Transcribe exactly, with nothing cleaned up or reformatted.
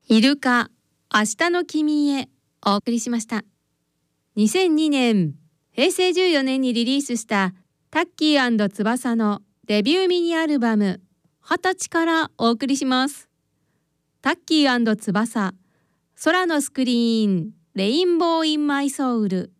イルカ、明日の君へお送りしました。にせんにねん、へいせいじゅうよねんにリリースしたタッキー&翼のデビューミニアルバムはたちからお送りします。タッキー&翼、空のスクリーン、レインボーインマイソウル。